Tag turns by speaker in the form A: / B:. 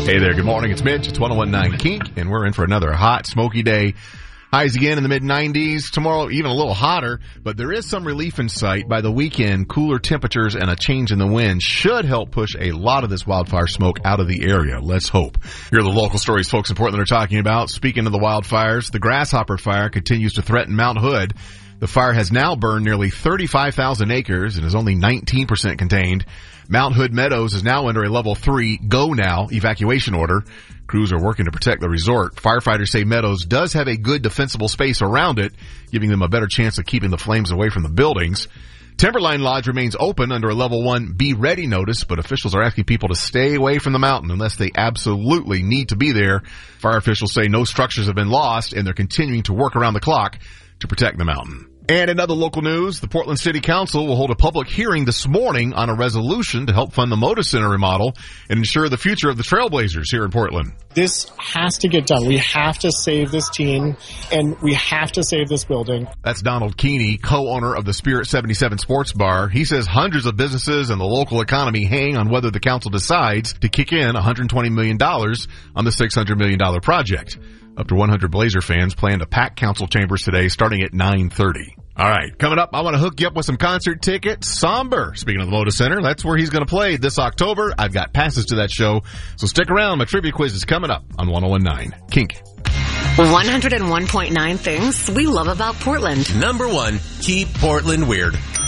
A: Hey there, good morning. It's Mitch. It's 101.9 Kink, and we're in for another hot, smoky day. Highs again in the mid-90s. Tomorrow, even a little hotter, but there is some relief in sight. By the weekend, cooler temperatures and a change in the wind should help push a lot of this wildfire smoke out of the area. Let's hope. Here are the local stories folks in Portland are talking about. Speaking of the wildfires, the Grasshopper Fire continues to threaten Mount Hood. The fire has now burned nearly 35,000 acres and is only 19% contained. Mount Hood Meadows is now under a level 3 go now evacuation order. Crews are working to protect the resort. Firefighters say Meadows does have a good defensible space around it, giving them a better chance of keeping the flames away from the buildings. Timberline Lodge remains open under a level 1 be ready notice, but officials are asking people to stay away from the mountain unless they absolutely need to be there. Fire officials say no structures have been lost and they're continuing to work around the clock to protect the mountain. And in other local news, the Portland City Council will hold a public hearing this morning on a resolution to help fund the Moda Center remodel and ensure the future of the Trailblazers here in Portland.
B: This has to get done. We have to save this team, and we have to save this building. That's
A: Donald Keeney, co-owner of the Spirit 77 Sports Bar. He says hundreds of businesses and the local economy hang on whether the council decides to kick in $120 million on the $600 million project. Up to 100 Blazer fans plan to pack council chambers today starting at 9:30. All right, coming up, I want to hook you up with some concert tickets. Somber, speaking of the Moda Center, that's where he's going to play this October. I've got passes to that show, so stick around. My trivia quiz is coming up on 101.9 Kink.
C: 101.9 things we love about Portland.
D: Number 1, keep Portland weird.